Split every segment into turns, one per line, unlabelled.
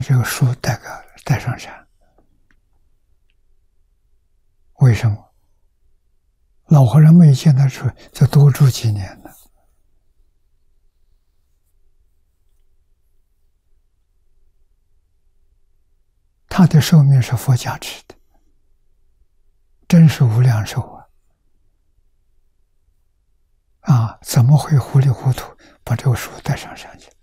这个书带上山，为什么？老和尚没见他出，就多住几年了。他的寿命是佛加持的，真是无量寿啊！怎么会糊里糊涂把这个书带上山去？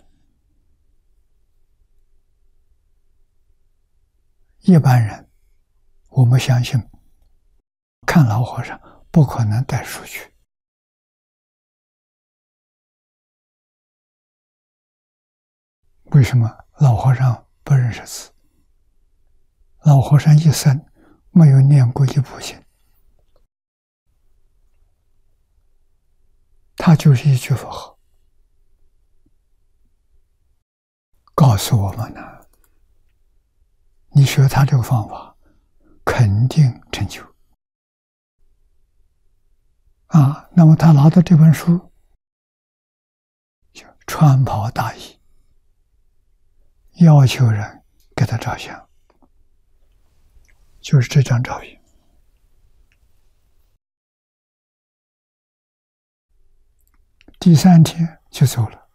一般人，我们相信，看老和尚不可能带书去。为什么？老和尚不认识字，老和尚一生没有念过一部经，他就是一句佛号，告诉我们呢，你学他这个方法，肯定成就。那么他拿到这本书，就穿袍大衣，要求人给他照相，就是这张照片。第3天就走了，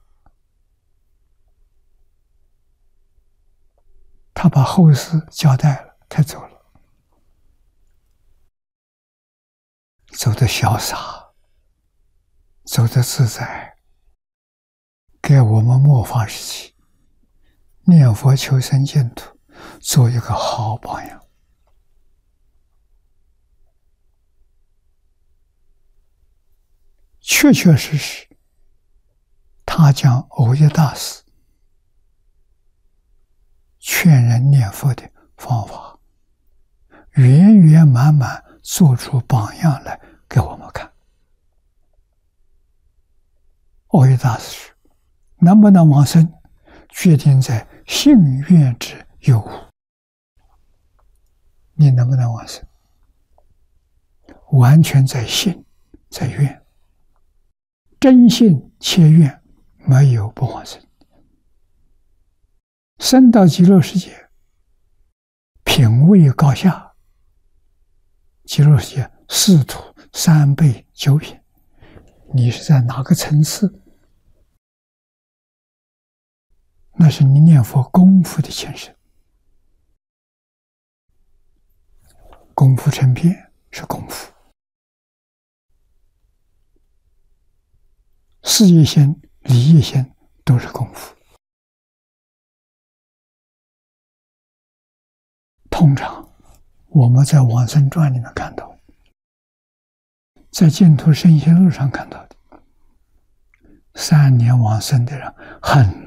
他把后事交代了，他走了。走得潇洒，走得自在，给我们末法时期念佛求生净土做一个好榜样。确确实实，他将藕益大师劝人念佛的方法，圆圆满满做出榜样来给我们看。藕益大师说，能不能往生，决定在信愿之有无。你能不能往生，完全在信，在愿，真信切愿，没有不往生。生到极乐世界，品位高下，极乐世界四土3辈9品，你是在哪个层次？那是你念佛功夫的前身。功夫成片是功夫，事业心、理业心都是功夫。通常我们在往生传里面看到，在净土圣贤录上看到的，3年往生的人很